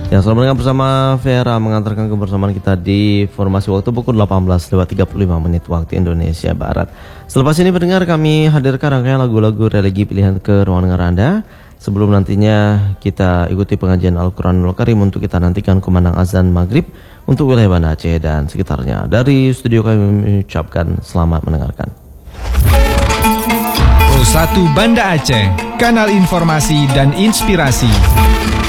Yang selamat mendengar bersama Vera mengantarkan kebersamaan kita di formasi waktu pukul 18:35 waktu Indonesia Barat. Selepas ini pendengar kami hadirkan rangkaian lagu-lagu religi pilihan ke ruang dengar Anda. Sebelum nantinya kita ikuti pengajian Al-Quranul Karim untuk kita nantikan kumandang azan maghrib untuk wilayah Banda Aceh dan sekitarnya. Dari studio kami mengucapkan selamat mendengarkan. Pro 1 Banda Aceh, kanal informasi dan inspirasi.